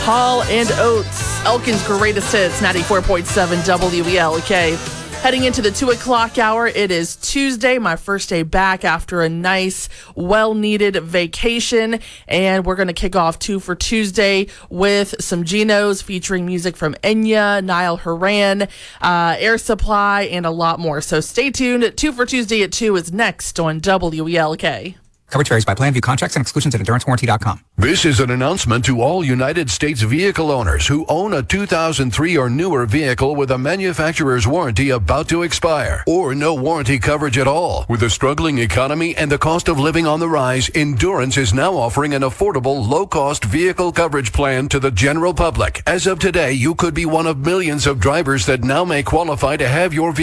Hall and Oates, Elkin's Greatest Hits, 94.7 WELK. Heading into the 2 o'clock hour, it is Tuesday, my first day back after a nice, well-needed vacation. And we're going to kick off 2 for Tuesday with some Genos featuring music from Enya, Niall Horan, Air Supply, and a lot more. So stay tuned. 2 for Tuesday at 2 is next on WELK. Coverage varies by plan. View contracts and exclusions at EnduranceWarranty.com. This is an announcement to all United States vehicle owners who own a 2003 or newer vehicle with a manufacturer's warranty about to expire or no warranty coverage at all. With a struggling economy and the cost of living on the rise, Endurance is now offering an affordable, low-cost vehicle coverage plan to the general public. As of today, you could be one of millions of drivers that now may qualify to have your vehicle